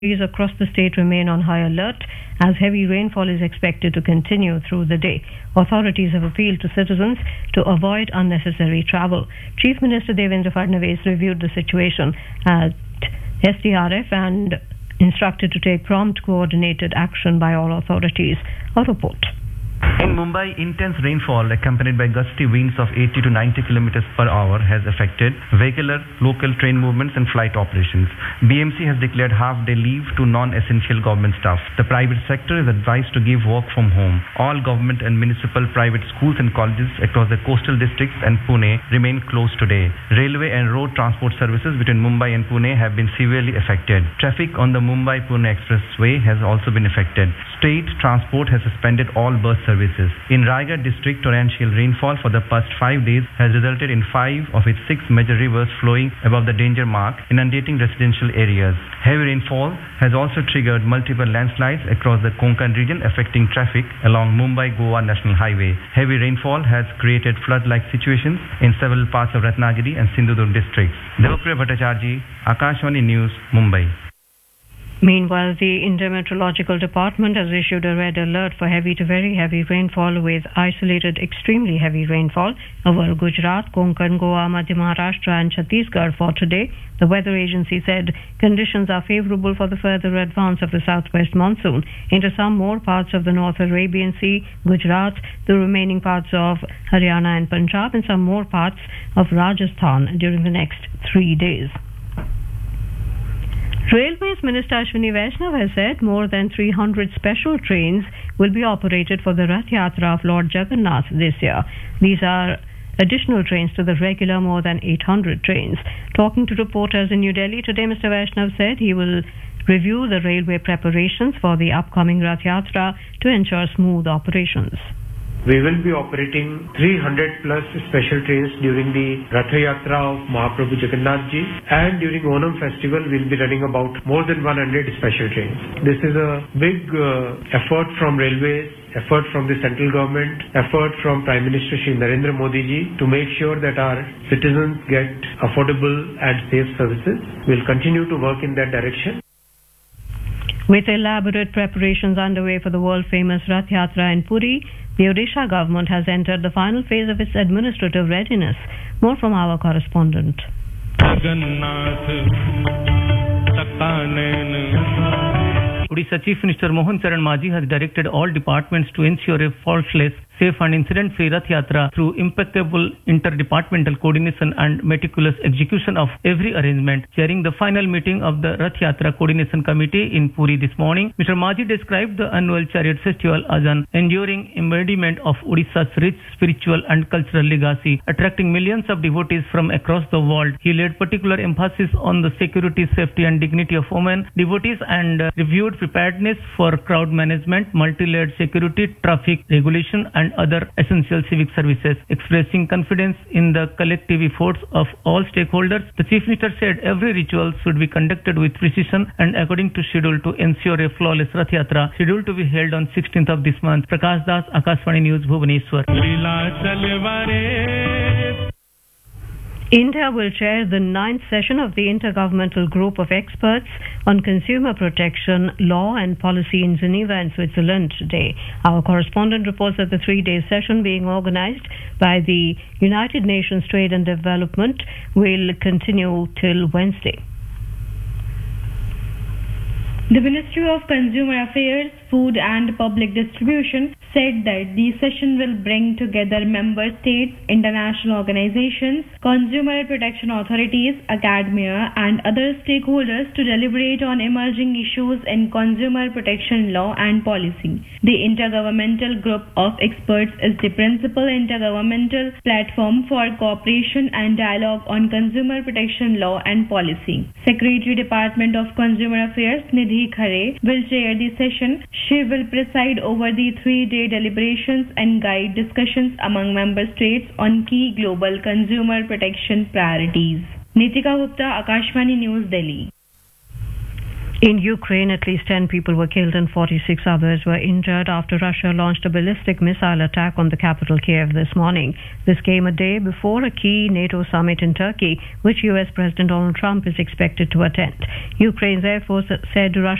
Areas across the state remain on high alert as heavy rainfall is expected to continue through the day. Authorities have appealed to citizens to avoid unnecessary travel. Chief Minister Devendra Fadnavis reviewed the situation at SDRF and instructed to take prompt coordinated action by all authorities. A report. In Mumbai, intense rainfall accompanied by gusty winds of 80 to 90 kilometers per hour has affected vehicular, local train movements and flight operations. BMC has declared half-day leave to non-essential government staff. The private sector is advised to give work from home. All government and municipal private schools and colleges across the coastal districts and Pune remain closed today. Railway and road transport services between Mumbai and Pune have been severely affected. Traffic on the Mumbai-Pune expressway has also been affected. State transport has suspended all bus services. In Raigad district, torrential rainfall for the past 5 days has resulted in 5 of its 6 major rivers flowing above the danger mark, inundating residential areas. Heavy rainfall has also triggered multiple landslides across the Konkan region, affecting traffic along Mumbai-Goa National Highway. Heavy rainfall has created flood-like situations in several parts of Ratnagiri and Sindhudurg districts. Devapriya Bhattacharjee, Akashvani News, Mumbai. Meanwhile, the Intermeteorological Department has issued a red alert for heavy to very heavy rainfall with isolated extremely heavy rainfall over Gujarat, Konkan, Goa, Madhya Maharashtra and Chhattisgarh for today. The weather agency said conditions are favorable for the further advance of the southwest monsoon into some more parts of the North Arabian Sea, Gujarat, the remaining parts of Haryana and Punjab and some more parts of Rajasthan during the next 3 days. Railways Minister Ashwini Vaishnav has said more than 300 special trains will be operated for the Rath Yatra of Lord Jagannath this year. These are additional trains to the regular more than 800 trains. Talking to reporters in New Delhi today, Mr. Vaishnav said he will review the railway preparations for the upcoming Rath Yatra to ensure smooth operations. We will be operating 300 plus special trains during the Ratha Yatra of Mahaprabhu Jagannath Ji, and during Onam festival we will be running about more than 100 special trains. This is a big effort from railways, effort from the central government, effort from Prime Minister Shri Narendra Modi Ji to make sure that our citizens get affordable and safe services. We will continue to work in that direction. With elaborate preparations underway for the world-famous Rath Yatra in Puri, the Odisha government has entered the final phase of its administrative readiness. More from our correspondent. Odisha Chief Minister Mohan Charan Majhi has directed all departments to ensure a faultless, safe and incident-free Rath Yatra through impeccable interdepartmental coordination and meticulous execution of every arrangement. Chairing the final meeting of the Rath Yatra Coordination Committee in Puri this morning, Mr. Majhi described the annual chariot festival as an enduring embodiment of Odisha's rich spiritual and cultural legacy, attracting millions of devotees from across the world. He laid particular emphasis on the security, safety and dignity of women, devotees and reviewed preparedness for crowd management, multi-layered security, traffic regulation and other essential civic services. Expressing confidence in the collective efforts of all stakeholders, the Chief Minister said every ritual should be conducted with precision and according to schedule to ensure a flawless Rath Yatra, scheduled to be held on 16th of this month. Prakash Das, Akashvani News, Bhubaneswar. India will chair the 9th session of the Intergovernmental Group of Experts on Consumer Protection, Law and Policy in Geneva in Switzerland today. Our correspondent reports that the 3-day session being organized by the United Nations Trade and Development will continue till Wednesday. The Ministry of Consumer Affairs, Food and Public Distribution said that the session will bring together member states, international organizations, consumer protection authorities, academia and other stakeholders to deliberate on emerging issues in consumer protection law and policy. The Intergovernmental Group of Experts is the principal intergovernmental platform for cooperation and dialogue on consumer protection law and policy. Secretary Department of Consumer Affairs Nidhi Khare will chair the session. She will preside over the 3-day deliberations and guide discussions among member states on key global consumer protection priorities. Nitika Gupta, Akashvani News, Delhi. In Ukraine, at least 10 people were killed and 46 others were injured after Russia launched a ballistic missile attack on the capital Kiev this morning. This came a day before a key NATO summit in Turkey, which US President Donald Trump is expected to attend. Ukraine's Air Force said Russia